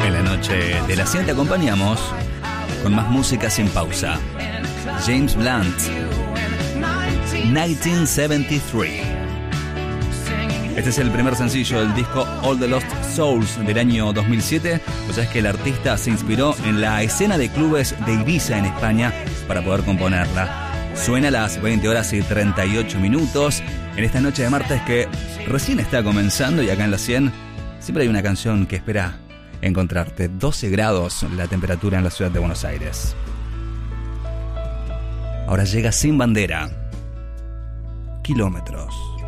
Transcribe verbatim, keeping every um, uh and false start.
En la noche de la cien te acompañamos con más música sin pausa. James Blunt, nineteen seventy-three. Este es el primer sencillo del disco All the Lost Souls del año dos mil siete. O sea, es que el artista se inspiró en la escena de clubes de Ibiza en España para poder componerla. Suena a las veinte horas y treinta y ocho minutos en esta noche de martes que recién está comenzando, y acá en la cien siempre hay una canción que espera encontrarte. doce grados la temperatura en la ciudad de Buenos Aires. Ahora llega Sin Bandera. Kilómetros.